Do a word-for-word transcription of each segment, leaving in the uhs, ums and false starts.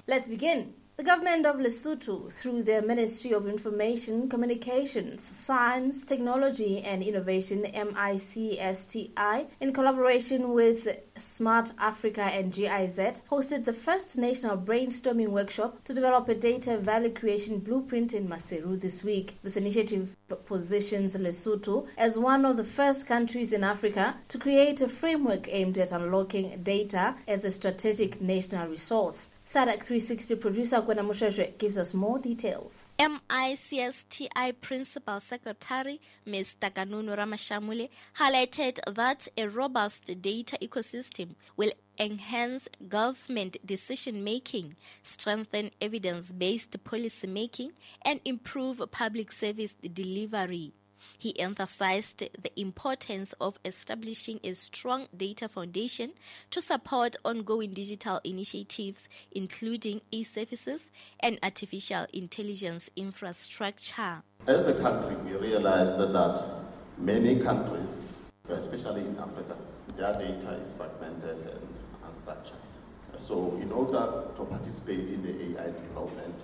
Let's begin. The government of Lesotho, through their Ministry of Information, Communications, Science, Technology and Innovation, M I C S T I, in collaboration with Smart Africa and G I Z, hosted the first national brainstorming workshop to develop a data value creation blueprint in Maseru this week. This initiative positions Lesotho as one of the first countries in Africa to create a framework aimed at unlocking data as a strategic national resource. SADC three sixty producer Kwena Musheshwe gives us more details. M I C S T I Principal Secretary Miz Takanunu Ramashamule highlighted that a robust data ecosystem will enhance government decision-making, strengthen evidence-based policy-making, and improve public service delivery. He emphasized the importance of establishing a strong data foundation to support ongoing digital initiatives, including e-services and artificial intelligence infrastructure. As the country, we realized that many countries, especially in Africa, their data is fragmented and unstructured. So in order to participate in the A I development,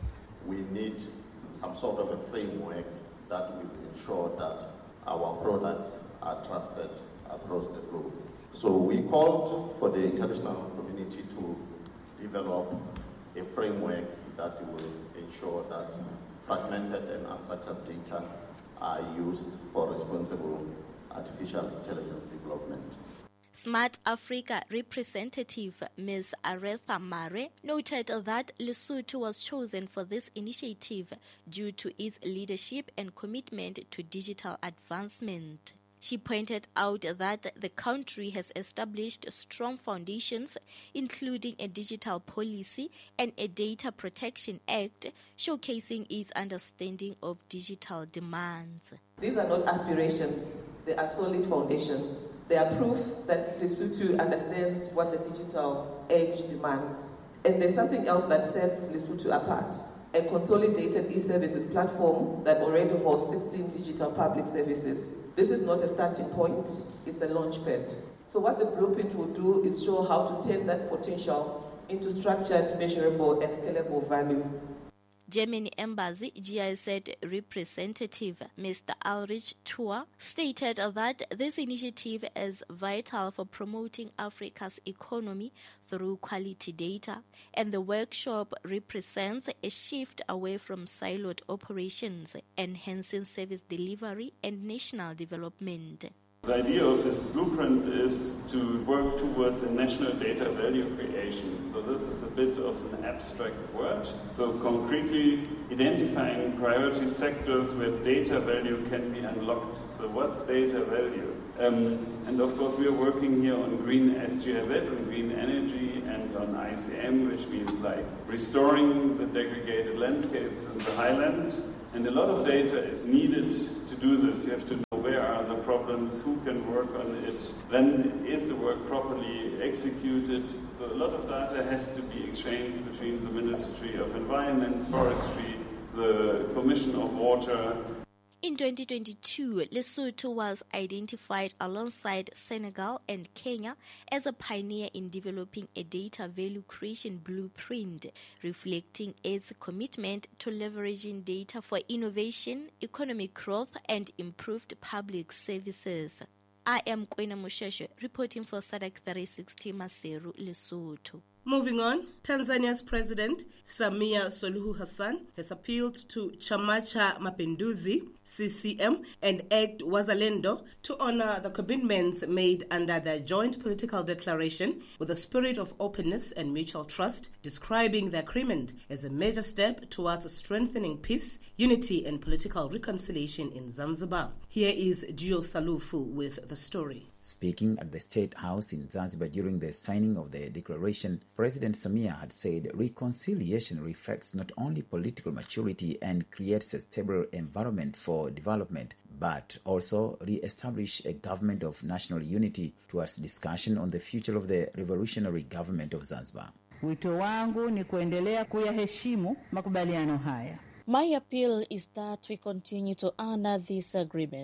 we need some sort of a framework that will ensure that our products are trusted across the globe. So we called for the international community to develop a framework that will ensure that fragmented and unstructured data are used for responsible artificial intelligence development. Smart Africa representative Miz Aretha Mare noted that Lesotho was chosen for this initiative due to its leadership and commitment to digital advancement. She pointed out that the country has established strong foundations, including a digital policy and a data protection act, showcasing its understanding of digital demands. These are not aspirations, they are solid foundations. They are proof that Lesotho understands what the digital age demands. And there's something else that sets Lesotho apart. A consolidated e-services platform that already holds sixteen digital public services. This is not a starting point, it's a launchpad. So what the blueprint will do is show how to turn that potential into structured, measurable, and scalable value. Germany Embassy G I Z representative Mister Ulrich Thur stated that this initiative is vital for promoting Africa's economy through quality data, and the workshop represents a shift away from siloed operations, enhancing service delivery and national development. The idea of this blueprint is to work towards a national data value creation. So this is a bit of an abstract word. So concretely identifying priority sectors where data value can be unlocked. So what's data value? Um, and of course we are working here on green S G I Z, on green energy, and on I C M, which means like restoring the degraded landscapes in the highland. And a lot of data is needed to do this. You have to know where are the problems, who can work on it, then is the work properly executed. So a lot of data has to be exchanged between the Ministry of Environment, Forestry, the Commission of Water. In twenty twenty-two, Lesotho was identified alongside Senegal and Kenya as a pioneer in developing a data value creation blueprint, reflecting its commitment to leveraging data for innovation, economic growth, and improved public services. I am Kwena Musheshwe, reporting for SADC three sixty Maseru, Lesotho. Moving on, Tanzania's President Samia Suluhu Hassan has appealed to Chama cha Mapinduzi, C C M, and ACT Wazalendo to honor the commitments made under their joint political declaration with a spirit of openness and mutual trust, describing the agreement as a major step towards strengthening peace, unity, and political reconciliation in Zanzibar. Here is Gio Salufu with the story. Speaking at the State House in Zanzibar during the signing of the declaration, President Samia had said reconciliation reflects not only political maturity and creates a stable environment for development, but also re-establish a government of national unity towards discussion on the future of the revolutionary government of Zanzibar. Wito wangu ni kuendelea kuyaheshimu makubaliano haya. My appeal is that we continue to honor these agreements.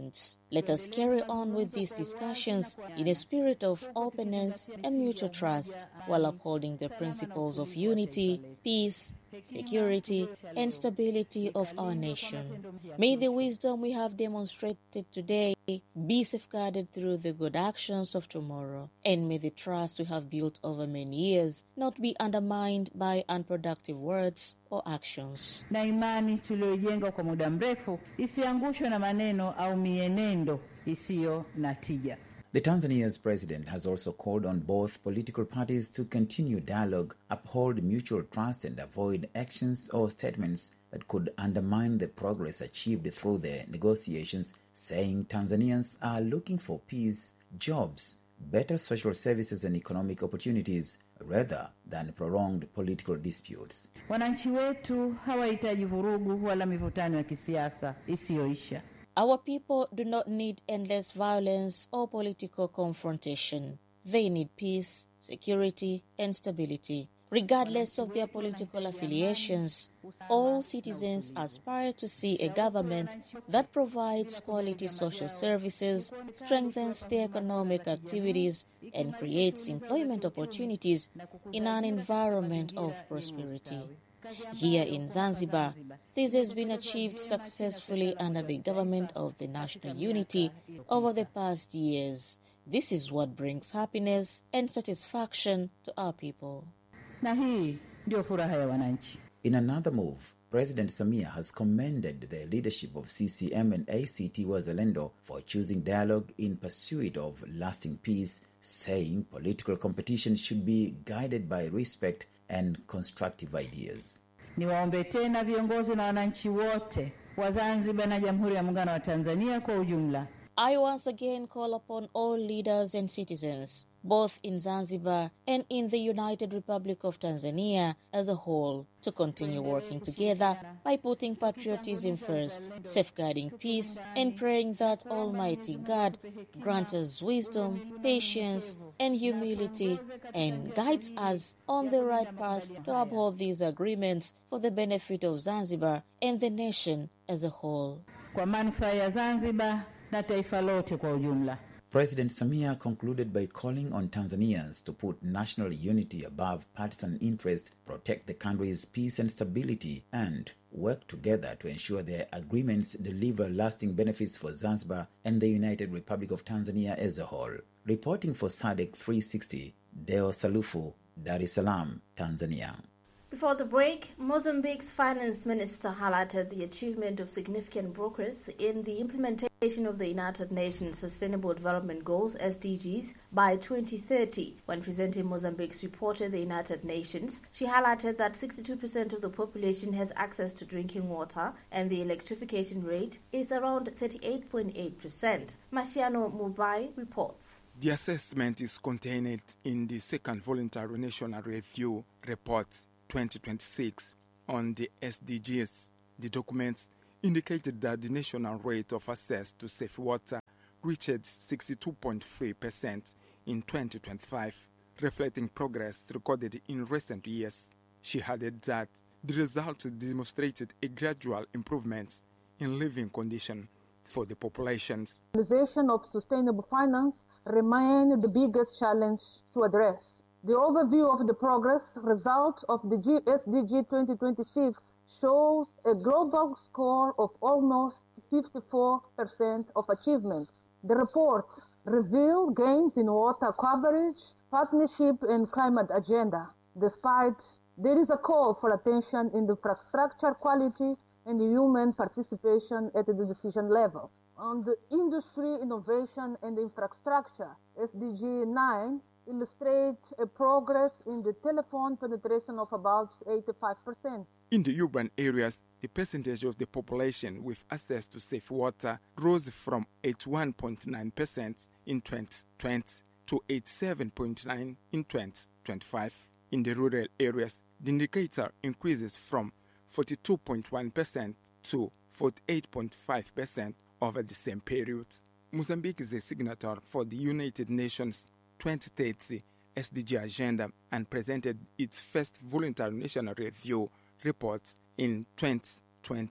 Let us carry on with these discussions in a spirit of openness and mutual trust, while upholding the principles of unity, peace, security, and stability of our nation. May the wisdom we have demonstrated today be safeguarded through the good actions of tomorrow, and may the trust we have built over many years not be undermined by unproductive words or actions. Na imani tuliyojenga kwa muda mrefu isiangushwe na maneno au mienendo isiyo na tija. The Tanzania's president has also called on both political parties to continue dialogue, uphold mutual trust, and avoid actions or statements that could undermine the progress achieved through the negotiations, saying Tanzanians are looking for peace, jobs, better social services and economic opportunities rather than prolonged political disputes. Wananchi wetu hawahitaji vurugu wala mivutano ya kisiasa isiyoisha. Our people do not need endless violence or political confrontation. They need peace, security, and stability. Regardless of their political affiliations, all citizens aspire to see a government that provides quality social services, strengthens their economic activities, and creates employment opportunities in an environment of prosperity. Here in Zanzibar, this has been achieved successfully under the government of the national unity over the past years. This is what brings happiness and satisfaction to our people. Na hii ndio furaha ya wananchi. In another move, President Samia has commended the leadership of C C M and A C T Wazalendo for choosing dialogue in pursuit of lasting peace, saying political competition should be guided by respect and constructive ideas. Niwaombe tena viongozi na wananchi wote wa Zanzibar na Jamhuri ya Muungano wa Tanzania kwa ujumla. I once again call upon all leaders and citizens, both in Zanzibar and in the United Republic of Tanzania as a whole, to continue working together by putting patriotism first, safeguarding peace, and praying that Almighty God grant us wisdom, patience, and humility, and guides us on the right path to uphold these agreements for the benefit of Zanzibar and the nation as a whole. Kwa manufaa ya Zanzibar na taifa lote kwa ujumla. President Samia concluded by calling on Tanzanians to put national unity above partisan interest, protect the country's peace and stability, and work together to ensure their agreements deliver lasting benefits for Zanzibar and the United Republic of Tanzania as a whole. Reporting for S A D C three sixty, Deo Salufu, Dar es Salaam, Tanzania. Before the break, Mozambique's finance minister highlighted the achievement of significant progress in the implementation of the United Nations Sustainable Development Goals, S D Gs, by twenty thirty. When presenting Mozambique's report at the United Nations, she highlighted that sixty-two percent of the population has access to drinking water and the electrification rate is around thirty-eight point eight percent. Marciano Mubai reports. The assessment is contained in the second voluntary national review report twenty twenty-six on the S D Gs. The documents indicated that the national rate of access to safe water reached sixty-two point three percent in twenty twenty-five, reflecting progress recorded in recent years. She added that the results demonstrated a gradual improvement in living conditions for the populations. The realization of sustainable finance remains the biggest challenge to address. The overview of the progress result of the S D G twenty twenty-six shows a global score of almost fifty-four percent of achievements. The report revealed gains in water coverage, partnership, and climate agenda. Despite there is a call for attention in the infrastructure quality and human participation at the decision level. On the industry, innovation, and infrastructure, S D G nine illustrates a progress in the telephone penetration of about eighty-five percent. In the urban areas, the percentage of the population with access to safe water rose from eighty-one point nine percent in twenty twenty to eighty-seven point nine percent in twenty twenty-five. In the rural areas, the indicator increases from forty-two point one percent to forty-eight point five percent over the same period. Mozambique is a signatory for the United Nations twenty thirty S D G agenda and presented its first voluntary national review report in twenty twenty.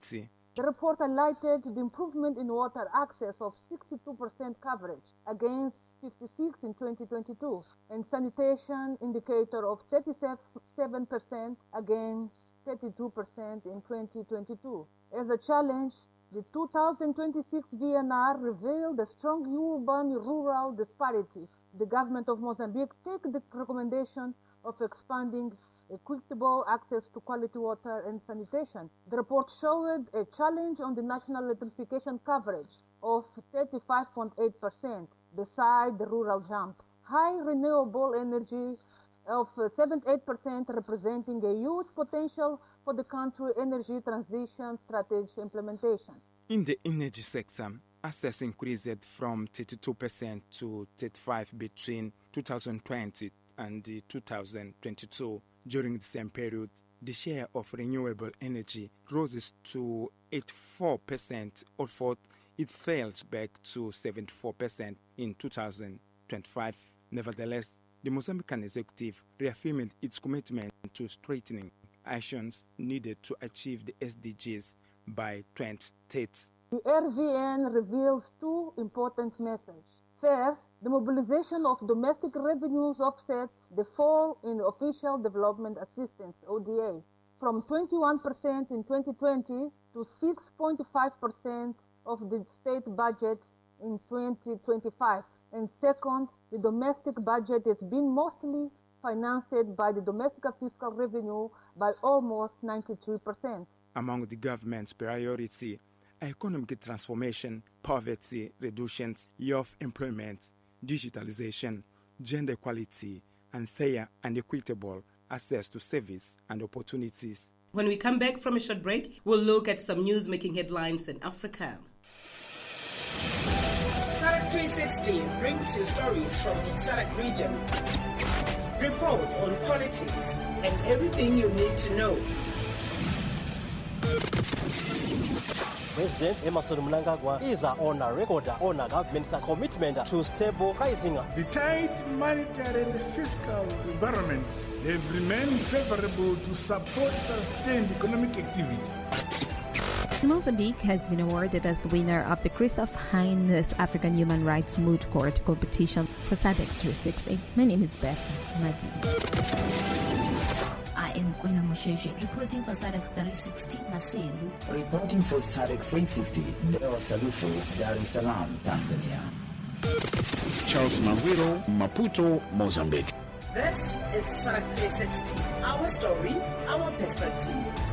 The report highlighted the improvement in water access of sixty-two percent coverage against fifty-six in twenty twenty-two, and sanitation indicator of thirty-seven percent against thirty-two percent in twenty twenty-two. As a challenge, the two thousand twenty-six V N R revealed a strong urban-rural disparity. The government of Mozambique take the recommendation of expanding equitable access to quality water and sanitation. The report showed a challenge on the national electrification coverage of thirty-five point eight percent, beside the rural jump. High renewable energy of seventy-eight percent, representing a huge potential for the country energy transition strategy implementation. In the energy sector, access increased from thirty-two percent to thirty-five percent between two thousand twenty and two thousand twenty-two. During the same period, the share of renewable energy rose to eighty-four percent, although it fell back to seventy-four percent in two thousand twenty-five. Nevertheless, the Mozambican executive reaffirmed its commitment to strengthening actions needed to achieve the S D Gs by twenty thirty. The R V N reveals two important messages. First, the mobilization of domestic revenues offsets the fall in official development assistance, O D A, from twenty-one percent in twenty twenty to six point five percent of the state budget in twenty twenty-five. And second, the domestic budget has been mostly financed by the domestic fiscal revenue by almost ninety-three percent. Among the government's priorities, economic transformation, poverty reduction, youth employment, digitalization, gender equality, and fair and equitable access to service and opportunities. When we come back from a short break, we'll look at some news making headlines in Africa. SADC three sixty brings you stories from the SADC region, reports on politics, and everything you need to know. President Emmerson Mnangagwa is on a record on a government's commitment to stable pricing. The tight monetary and fiscal environment have remained favorable to support sustained economic activity. Mozambique has been awarded as the winner of the Christoph Heinz African Human Rights Moot Court competition for SADC three sixty. My name is Beth Madini. I am Kwena Mosheje, reporting for SADC three sixty, Maseru. Reporting for SADC three sixty, Deo Salufu, Dar es Salaam, Tanzania. Charles Mawiro, Maputo, Mozambique. This is SADC three sixty, our story, our perspective.